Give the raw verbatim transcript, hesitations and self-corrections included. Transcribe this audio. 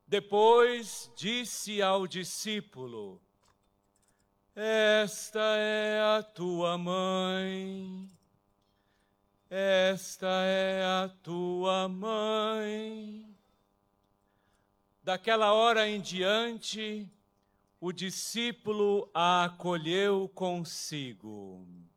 Depois disse ao discípulo: Esta é a tua mãe, esta é a tua mãe. Daquela hora em diante, o discípulo a acolheu consigo.